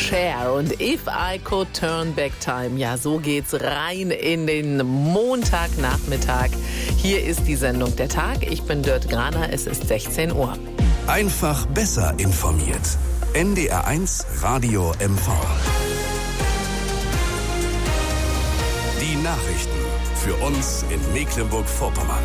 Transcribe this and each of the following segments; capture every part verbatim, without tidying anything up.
Cher und If I Could Turn Back Time. Ja, so geht's rein in den Montagnachmittag. Hier ist die Sendung Der Tag. Ich bin Dört Graner, es ist sechzehn Uhr. Einfach besser informiert. N D R eins Radio M V. Die Nachrichten für uns in Mecklenburg-Vorpommern.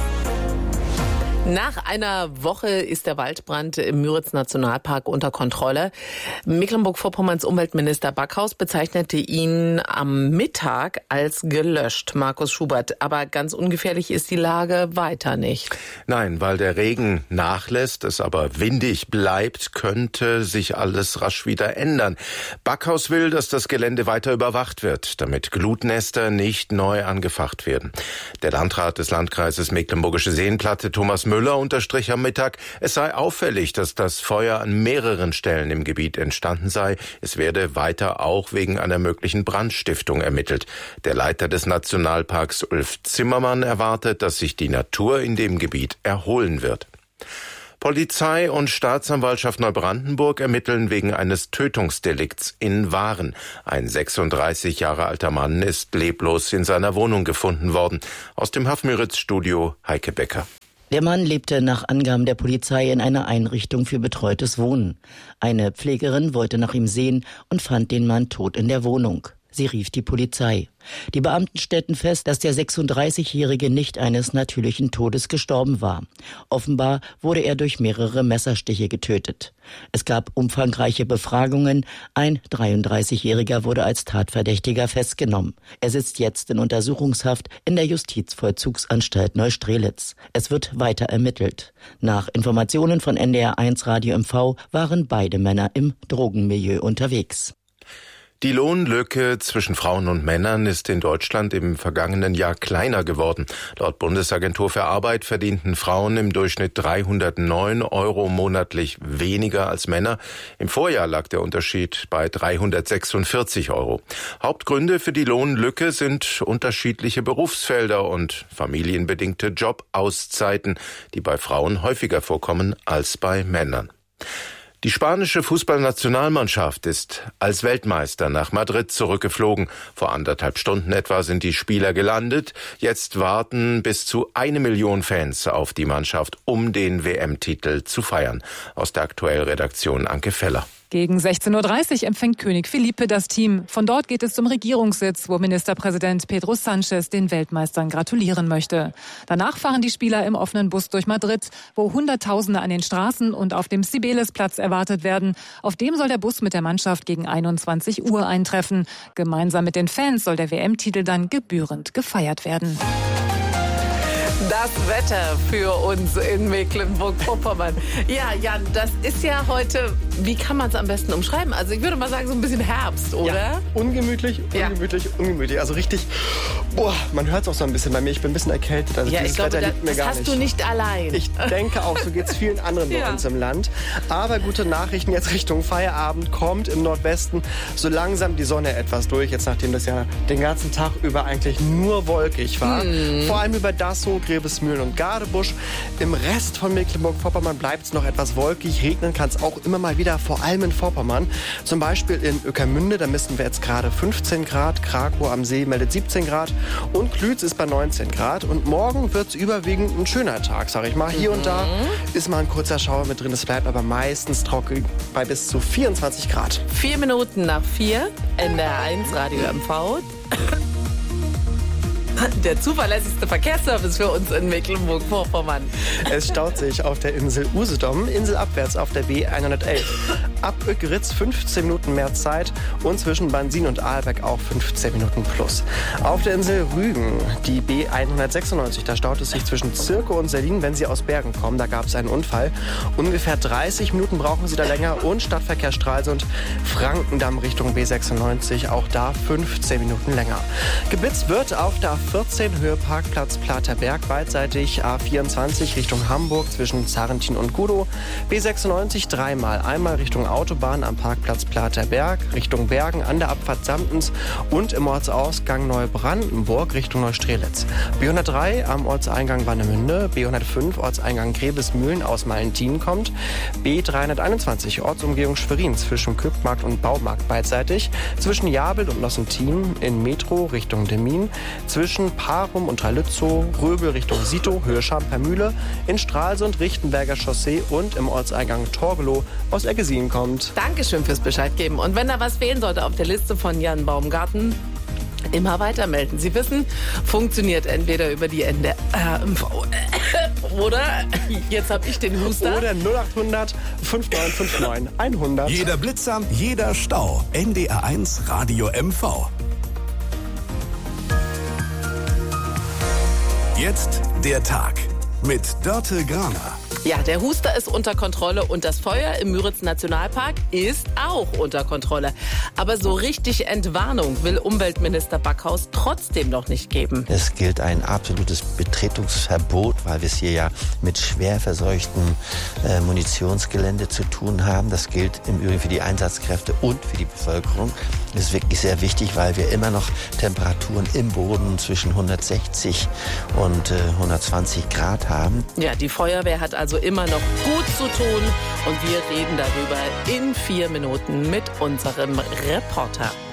Nach einer Woche ist der Waldbrand im Müritz-Nationalpark unter Kontrolle. Mecklenburg-Vorpommerns Umweltminister Backhaus bezeichnete ihn am Mittag als gelöscht. Markus Schubert, aber ganz ungefährlich ist die Lage weiter nicht. Nein, weil der Regen nachlässt, es aber windig bleibt, könnte sich alles rasch wieder ändern. Backhaus will, dass das Gelände weiter überwacht wird, damit Glutnester nicht neu angefacht werden. Der Landrat des Landkreises Mecklenburgische Seenplatte, Thomas Müller, unterstrich am Mittag, es sei auffällig, dass das Feuer an mehreren Stellen im Gebiet entstanden sei. Es werde weiter auch wegen einer möglichen Brandstiftung ermittelt. Der Leiter des Nationalparks, Ulf Zimmermann, erwartet, dass sich die Natur in dem Gebiet erholen wird. Polizei und Staatsanwaltschaft Neubrandenburg ermitteln wegen eines Tötungsdelikts in Waren. Ein sechsunddreißig Jahre alter Mann ist leblos in seiner Wohnung gefunden worden. Aus dem Haff-Müritz-Studio Heike Becker. Der Mann lebte nach Angaben der Polizei in einer Einrichtung für betreutes Wohnen. Eine Pflegerin wollte nach ihm sehen und fand den Mann tot in der Wohnung. Sie rief die Polizei. Die Beamten stellten fest, dass der sechsunddreißigjährige nicht eines natürlichen Todes gestorben war. Offenbar wurde er durch mehrere Messerstiche getötet. Es gab umfangreiche Befragungen. Ein dreiunddreißigjähriger wurde als Tatverdächtiger festgenommen. Er sitzt jetzt in Untersuchungshaft in der Justizvollzugsanstalt Neustrelitz. Es wird weiter ermittelt. Nach Informationen von N D R eins Radio M V waren beide Männer im Drogenmilieu unterwegs. Die Lohnlücke zwischen Frauen und Männern ist in Deutschland im vergangenen Jahr kleiner geworden. Laut Bundesagentur für Arbeit verdienten Frauen im Durchschnitt dreihundertneun Euro monatlich weniger als Männer. Im Vorjahr lag der Unterschied bei dreihundertsechsundvierzig Euro. Hauptgründe für die Lohnlücke sind unterschiedliche Berufsfelder und familienbedingte Jobauszeiten, die bei Frauen häufiger vorkommen als bei Männern. Die spanische Fußballnationalmannschaft ist als Weltmeister nach Madrid zurückgeflogen. Vor anderthalb Stunden etwa sind die Spieler gelandet. Jetzt warten bis zu eine Million Fans auf die Mannschaft, um den W M-Titel zu feiern. Aus der Aktuellredaktion Anke Feller. Gegen sechzehn Uhr dreißig empfängt König Felipe das Team. Von dort geht es zum Regierungssitz, wo Ministerpräsident Pedro Sanchez den Weltmeistern gratulieren möchte. Danach fahren die Spieler im offenen Bus durch Madrid, wo Hunderttausende an den Straßen und auf dem Cibeles-Platz erwartet werden. Auf dem soll der Bus mit der Mannschaft gegen einundzwanzig Uhr eintreffen. Gemeinsam mit den Fans soll der W M-Titel dann gebührend gefeiert werden. Das Wetter für uns in Mecklenburg-Vorpommern. Ja, Jan, das ist ja heute, wie kann man es am besten umschreiben? Also ich würde mal sagen, so ein bisschen Herbst, oder? Ja, ungemütlich, ungemütlich, ja. ungemütlich. Also richtig, boah, man hört es auch so ein bisschen bei mir. Ich bin ein bisschen erkältet. Also ja, dieses ich glaube, Wetter das, liegt mir das gar hast nicht. du nicht allein. Ich denke auch, so geht es vielen anderen bei ja. uns im Land. Aber gute Nachrichten jetzt Richtung Feierabend. Kommt im Nordwesten so langsam die Sonne etwas durch. Jetzt nachdem das ja den ganzen Tag über eigentlich nur wolkig war. Hm. Vor allem über Dassow, Grevesmühlen und Gadebusch. Im Rest von Mecklenburg-Vorpommern bleibt es noch etwas wolkig. Regnen kann es auch immer mal wieder, vor allem in Vorpommern. Zum Beispiel in Ueckermünde, da messen wir jetzt gerade fünfzehn Grad. Krakow am See meldet siebzehn Grad. Und Klütz ist bei neunzehn Grad. Und morgen wird es überwiegend ein schöner Tag, sag ich mal. Hier mhm. und da ist mal ein kurzer Schauer mit drin. Es bleibt aber meistens trocken bei bis zu vierundzwanzig Grad. Vier Minuten nach vier, N D R eins Radio M V. Der zuverlässigste Verkehrsservice für uns in Mecklenburg-Vorpommern. Es staut sich auf der Insel Usedom, inselabwärts auf der B hundertelf. Ab Uekeritz fünfzehn Minuten mehr Zeit und zwischen Bansin und Aalberg auch fünfzehn Minuten plus. Auf der Insel Rügen, die B hundertsechsundneunzig, da staut es sich zwischen Zirkow und Sellin, wenn Sie aus Bergen kommen. Da gab es einen Unfall. Ungefähr dreißig Minuten brauchen Sie da länger. Und Stadtverkehr Stralsund, Frankendamm Richtung B sechsundneunzig, auch da fünfzehn Minuten länger. Geblitzt wird auf der A vierzehn, Höhe Parkplatz Platerberg, beidseitig A vierundzwanzig Richtung Hamburg zwischen Zarrentin und Gudow. B sechsundneunzig dreimal, einmal Richtung Autobahn am Parkplatz Platerberg, Richtung Bergen an der Abfahrt Samtens und im Ortsausgang Neubrandenburg Richtung Neustrelitz. B hundertdrei am Ortseingang Warnemünde, B hundertfünf Ortseingang Grevesmühlen aus Mallentin kommt, B dreihunderteinundzwanzig Ortsumgehung Schwerin zwischen Küppmarkt und Baumarkt beidseitig, zwischen Jabel und Nossentin in Metro Richtung Demmin, zwischen Parum und Tralützow, Röbel Richtung Sito, Höhe Schampermühle, in Stralsund Richtenberger Chaussee und im Ortseingang Torgelow aus Eggesin kommt. Dankeschön fürs Bescheid geben. Und wenn da was fehlen sollte auf der Liste von Jan Baumgarten, immer weiter melden. Sie wissen, funktioniert entweder über die N D R M V oder, jetzt habe ich den Huster. Oder null acht hundert fünfundneunzig neunundfünfzig hundert. Jeder Blitzer, jeder Stau. N D R eins Radio M V. Jetzt der Tag mit Dörte Graner. Ja, der Huster ist unter Kontrolle und das Feuer im Müritz-Nationalpark ist auch unter Kontrolle. Aber so richtig Entwarnung will Umweltminister Backhaus trotzdem noch nicht geben. Es gilt ein absolutes Betretungsverbot, weil wir es hier ja mit schwer verseuchtem äh, Munitionsgelände zu tun haben. Das gilt im Übrigen für die Einsatzkräfte und für die Bevölkerung. Das ist wirklich sehr wichtig, weil wir immer noch Temperaturen im Boden zwischen hundertsechzig und äh, hundertzwanzig Grad haben. Ja, die Feuerwehr hat also immer noch gut zu tun und wir reden darüber in vier Minuten mit unserem Reporter.